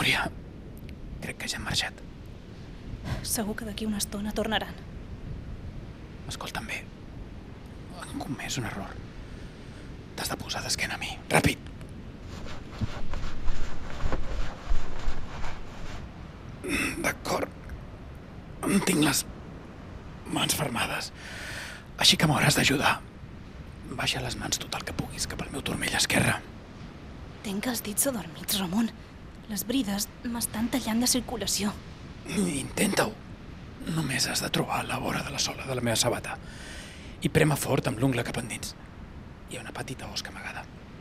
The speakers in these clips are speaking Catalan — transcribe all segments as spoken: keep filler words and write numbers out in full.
Núria, crec que ja han marxat. Segur que d'aquí una estona tornaran. Escolta'm bé. Han comès un error. T'has de posar d'esquena a mi. Ràpid! D'acord. Em tinc les mans fermades, així que m'hauràs d'ajudar. Baixa les mans tot el que puguis cap al meu turmell esquerre. Tinc els dits adormits, Ramon. Les brides m'estan tallant de circulació. Intenta-ho. Només has de trobar la vora de la sola de la meva sabata i prema fort amb l'ungla cap endins. Hi ha una petita osca amagada.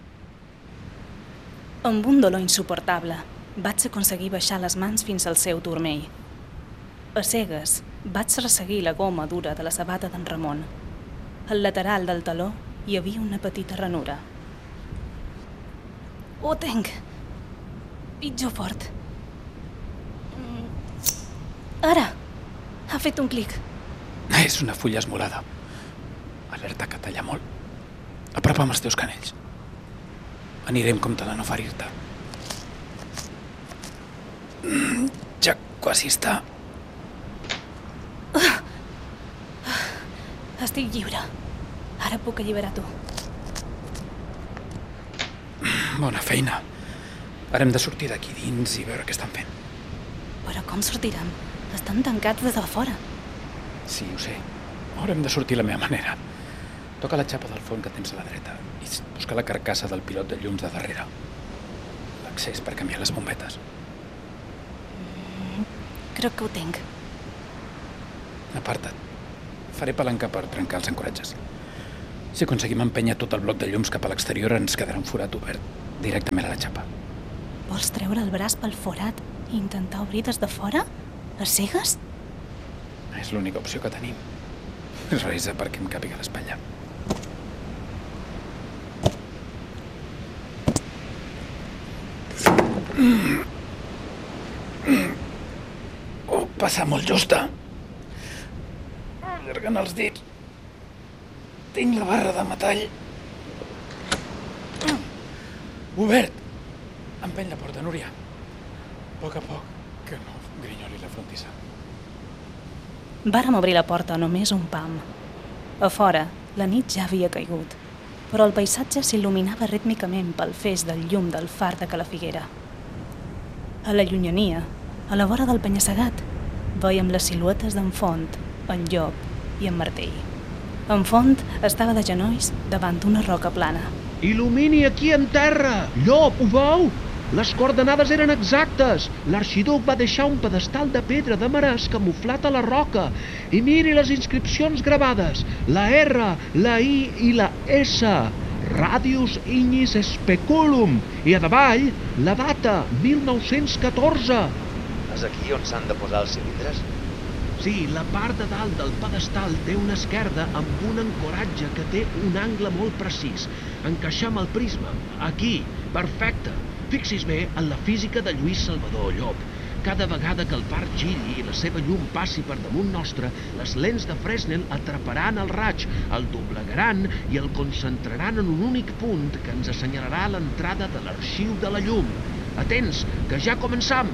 Amb un dolor insuportable, vaig aconseguir baixar les mans fins al seu turmell. A cegues, vaig resseguir la goma dura de la sabata d'en Ramon. Al lateral del taló hi havia una petita ranura. Ho tenc. Pitjor fort. Ara! Ha fet un clic. És una fulla esmolada. Alerta que talla molt. Apropa'm els teus canells. Aniré amb compte de no ferir-te. Ja quasi està. Estic lliure. Ara puc alliberar tu. Bona feina. Ara hem de sortir d'aquí dins i veure què estan fent. Però com sortirem? Estan tancats des de fora. Sí, ho sé. Haurem de sortir a la meva manera. Toca la xapa del forn que tens a la dreta i busca la carcassa del pilot de llums de darrere. L'accés per canviar les bombetes. Mm, crec que ho tinc. Aparta't. Faré palanca per trencar els ancoratges. Si aconseguim empènyer tot el bloc de llums cap a l'exterior, ens quedarà un forat obert directament a la xapa. Vols treure el braç pel forat i intentar obrir des de fora? A cegues? És l'única opció que tenim. Resa perquè em càpiga l'espatlla. Oh, passa molt justa. Allargant els dits. Tinc la barra de metall. Obert. Empeny la porta, Núria. A poc a poc, que no grinyoli la frontissa. Vàrem obrir la porta només un pam. A fora, la nit ja havia caigut, però el paisatge s'il·luminava rítmicament pel feix del llum del far de Cala Figuera. A la llunyania, a la vora del penya-segat, veiem les siluetes d'en Font, en Llop i en Martell. En Font estava de genolls davant d'una roca plana. Il·lumini aquí en terra! Llop, ho veu? Les coordenades eren exactes. L'arxiduc va deixar un pedestal de pedra de marès camuflat a la roca. I miri les inscripcions gravades. La R, la I i la S. Radius Ignis Speculum. I a davall, la data, mil nou-cents catorze. És aquí on s'han de posar els cilindres? Sí, la part de dalt del pedestal té una esquerda amb un ancoratge que té un angle molt precís. Encaixem el prisma. Aquí. Perfecte. Fixis bé en la física de Lluís Salvador Llop. Cada vegada que el far giri i la seva llum passi per damunt nostre, les lents de Fresnel atraparan el raig, el doblegaran i el concentraran en un únic punt que ens assenyalarà l'entrada de l'arxiu de la llum. Atents, que ja començam!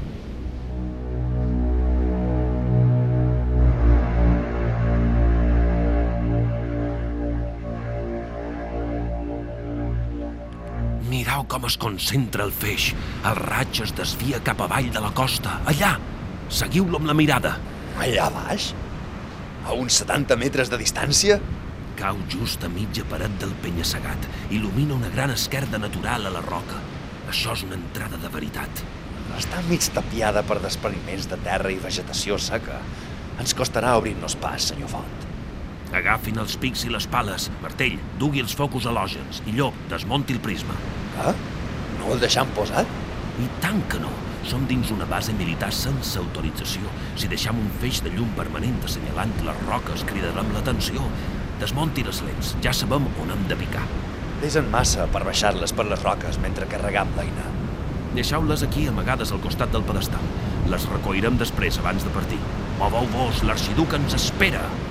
Mireu com es concentra el feix. El raig es desvia cap avall de la costa. Allà! Seguiu-lo amb la mirada. Allà baix? A uns setanta metres de distància? Cau just a mitja paret del penya-segat. Il·lumina una gran esquerda natural a la roca. Això és una entrada de veritat. Està mig tapiada per despreniments de terra i vegetació seca. Ens costarà obrir-nos pas, senyor Font. Agafin els pics i les pales. Martell, dugui els focus halògens. I Llop, desmunti el prisma. Ah? No el deixam posat? I tant que no. Som dins una base militar sense autorització. Si deixam un feix de llum permanent assenyalant les roques, cridarem l'atenció. Desmunti les lents. Ja sabem on hem de picar. Pesen massa per baixar-les per les roques mentre carregam l'eina. Deixeu-les aquí amagades al costat del pedestal. Les recollirem després abans de partir. Moveu-vos, l'arxiduc ens espera.